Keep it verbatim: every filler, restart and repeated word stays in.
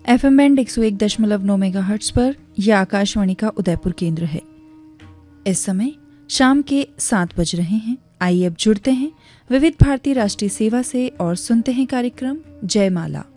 F M band एक सौ एक दशमलव नौ मेगाहर्ट्ज पर यह आकाशवाणी का उदयपुर केंद्र है। इस समय शाम के सात बज रहे हैं। आइए अब जुड़ते हैं विविध भारती राष्ट्रीय सेवा से और सुनते हैं कार्यक्रम जयमाला।